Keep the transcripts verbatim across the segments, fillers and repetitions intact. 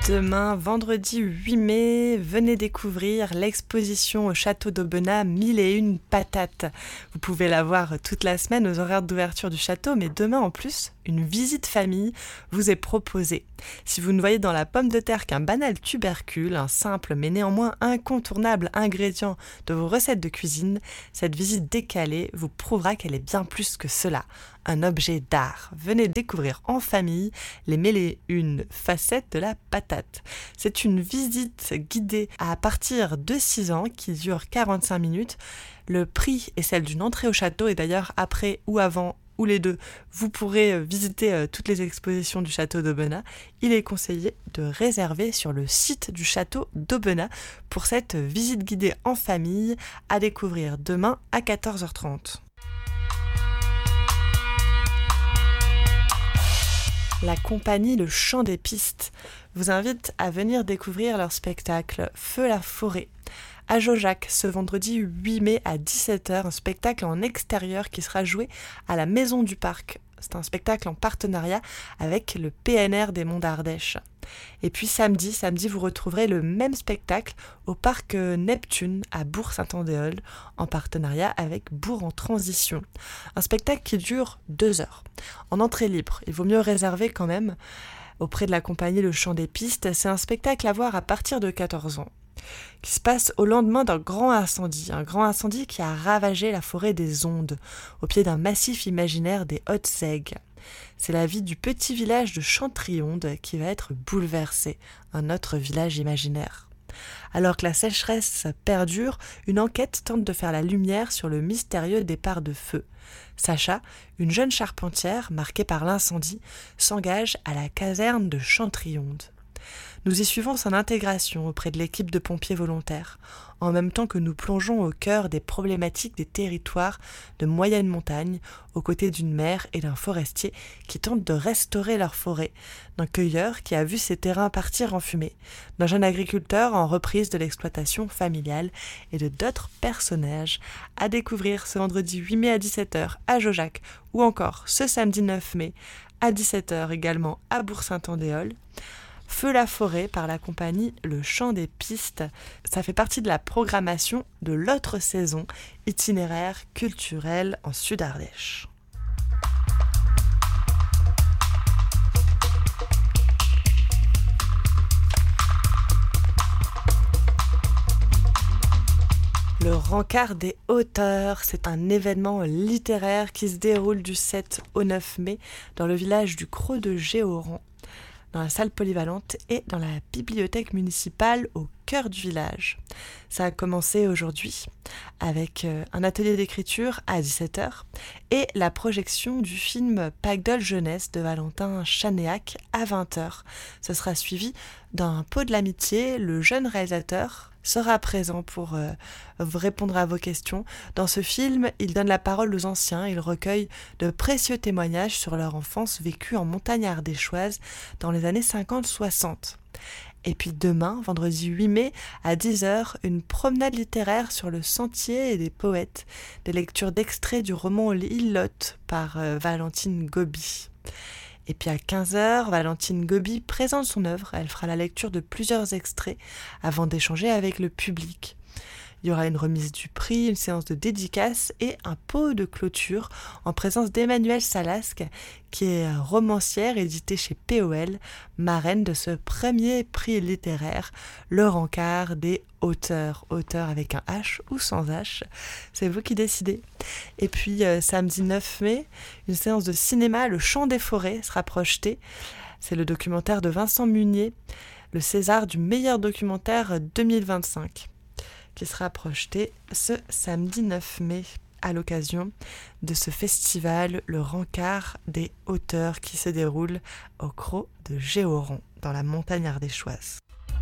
Demain, vendredi huit mai, venez découvrir l'exposition au château d'Aubenas Mille et une patates. Vous pouvez la voir toute la semaine aux horaires d'ouverture du château, mais demain en plus, une visite famille vous est proposée. Si vous ne voyez dans la pomme de terre qu'un banal tubercule, un simple mais néanmoins incontournable ingrédient de vos recettes de cuisine, cette visite décalée vous prouvera qu'elle est bien plus que cela. Un objet d'art. Venez découvrir en famille les mille et une facettes de la patate. C'est une visite guidée à partir de six ans qui dure quarante-cinq minutes. Le prix est celle d'une entrée au château et d'ailleurs après ou avant ou les deux, vous pourrez visiter toutes les expositions du château d'Aubenas. Il est conseillé de réserver sur le site du château d'Aubenas pour cette visite guidée en famille à découvrir demain à quatorze heures trente. La compagnie Le Chant des Pistes vous invite à venir découvrir leur spectacle Feu la forêt à Jaujac ce vendredi huit mai à dix-sept heures, un spectacle en extérieur qui sera joué à la Maison du Parc. C'est un spectacle en partenariat avec le P N R des Monts d'Ardèche. Et puis samedi, samedi vous retrouverez le même spectacle au parc Neptune à Bourg-Saint-Andéol en partenariat avec Bourg en Transition. Un spectacle qui dure deux heures. En entrée libre, il vaut mieux réserver quand même auprès de la compagnie Le Chant des Pistes. C'est un spectacle à voir à partir de quatorze ans. Qui se passe au lendemain d'un grand incendie, un grand incendie qui a ravagé la forêt des Ondes, au pied d'un massif imaginaire des Hautes-Aigues. C'est la vie du petit village de Chantrionde qui va être bouleversé, un autre village imaginaire. Alors que la sécheresse perdure, une enquête tente de faire la lumière sur le mystérieux départ de feu. Sacha, une jeune charpentière marquée par l'incendie, s'engage à la caserne de Chantrionde. Nous y suivons son intégration auprès de l'équipe de pompiers volontaires, en même temps que nous plongeons au cœur des problématiques des territoires de moyenne montagne, aux côtés d'une mère et d'un forestier qui tentent de restaurer leur forêt, d'un cueilleur qui a vu ses terrains partir en fumée, d'un jeune agriculteur en reprise de l'exploitation familiale et de d'autres personnages à découvrir ce vendredi huit mai à dix-sept heures à Jaujac ou encore ce samedi neuf mai à dix-sept heures également à Bourg-Saint-Andéol. Feu la forêt par la compagnie Le Chant des Pistes. Ça fait partie de la programmation de l'autre saison itinéraire culturel en Sud-Ardèche. Le Rencart des Hauteurs, c'est un événement littéraire qui se déroule du sept au neuf mai dans le village du Crot de Géoran, dans la salle polyvalente et dans la bibliothèque municipale au cœur du village. Ça a commencé aujourd'hui avec un atelier d'écriture à dix-sept heures et la projection du film Pacdol Jeunesse de Valentin Chanéac à vingt heures. Ce sera suivi d'un pot de l'amitié. Le jeune réalisateur sera présent pour euh, répondre à vos questions. Dans ce film, il donne la parole aux anciens, il recueille de précieux témoignages sur leur enfance vécue en montagne ardéchoise dans les années cinquante soixante. Et puis demain, vendredi huit mai, à dix heures, une promenade littéraire sur le sentier et des poètes, des lectures d'extraits du roman L'Îlotte par euh, Valentine Gobi. Et puis à quinze heures, Valentine Gobi présente son œuvre. Elle fera la lecture de plusieurs extraits avant d'échanger avec le public. Il y aura une remise du prix, une séance de dédicace et un pot de clôture en présence d'Emmanuelle Salasque, qui est romancière éditée chez P O L, marraine de ce premier prix littéraire, le Rencart des Hauteurs. Auteur avec un H ou sans H, c'est vous qui décidez. Et puis euh, samedi neuf mai, une séance de cinéma, Le Chant des Forêts, sera projetée. C'est le documentaire de Vincent Munier, le César du meilleur documentaire deux mille vingt-cinq. Qui sera projeté ce samedi neuf mai à l'occasion de ce festival, le Rencart des Hauteurs, qui se déroule au Crot de Géoran, dans la montagne ardéchoise.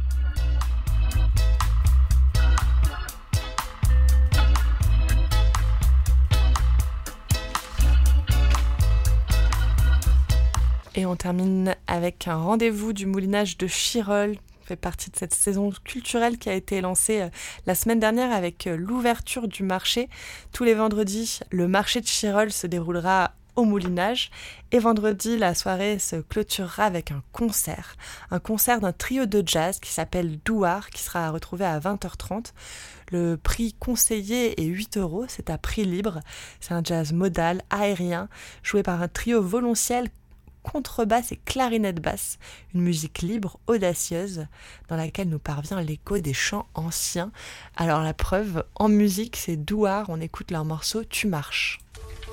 Et on termine avec un rendez-vous du moulinage de Chirol, fait partie de cette saison culturelle qui a été lancée la semaine dernière avec l'ouverture du marché. Tous les vendredis, le marché de Chirol se déroulera au Moulinage. Et vendredi, la soirée se clôturera avec un concert. Un concert d'un trio de jazz qui s'appelle Douar, qui sera retrouvé à vingt heures trente. Le prix conseillé est huit euros, c'est à prix libre. C'est un jazz modal, aérien, joué par un trio violoncelle, contrebasse et clarinette basse. Une musique libre, audacieuse, dans laquelle nous parvient l'écho des chants anciens. Alors la preuve, en musique, c'est Douar, on écoute leur morceau « Tu marches ».